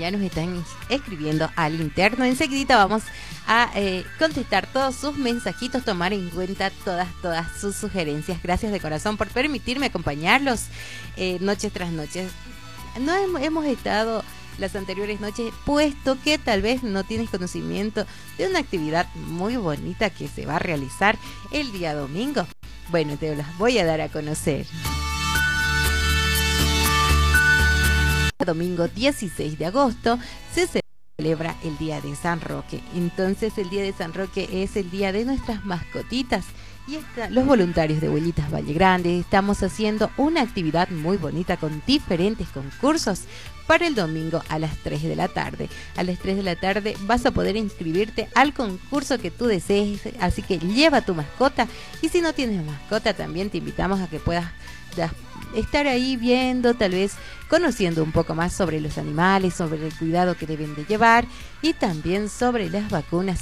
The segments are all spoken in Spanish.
ya nos están escribiendo al interno. Enseguidita vamos a contestar todos sus mensajitos, tomar en cuenta todas sus sugerencias. Gracias de corazón por permitirme acompañarlos noche tras noche. No hemos estado las anteriores noches, puesto que tal vez no tienes conocimiento de una actividad muy bonita que se va a realizar el día domingo. Bueno, te las voy a dar a conocer. Domingo 16 de agosto se celebra el Día de San Roque. Entonces el Día de San Roque es el día de nuestras mascotitas. Y los voluntarios de Huellitas Valle Grande estamos haciendo una actividad muy bonita con diferentes concursos para el domingo a las 3 de la tarde. A las 3 de la tarde vas a poder inscribirte al concurso que tú desees, así que lleva tu mascota. Y si no tienes mascota, también te invitamos a que puedas estar ahí viendo, tal vez conociendo un poco más sobre los animales, sobre el cuidado que deben de llevar y también sobre las vacunas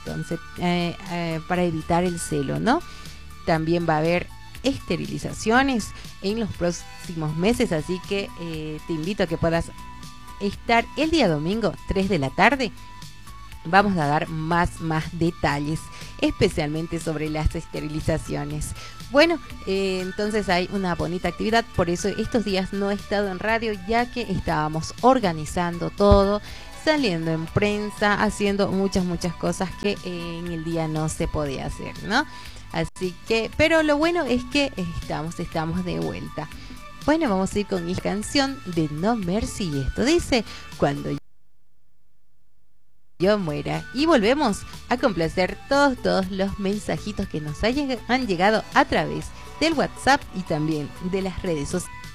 para evitar el celo, ¿no? También va a haber esterilizaciones en los próximos meses, así que te invito a que puedas estar el día domingo 3 de la tarde. Vamos a dar más detalles, especialmente sobre las esterilizaciones. Bueno, entonces hay una bonita actividad, por eso estos días no he estado en radio, ya que estábamos organizando todo, saliendo en prensa, haciendo muchas cosas que en el día no se podía hacer, ¿no? Así que, pero lo bueno es que estamos de vuelta. Bueno, vamos a ir con esta canción de No Mercy, y esto dice: cuando yo muera. Y volvemos a complacer todos los mensajitos que nos han llegado a través del WhatsApp y también de las redes sociales.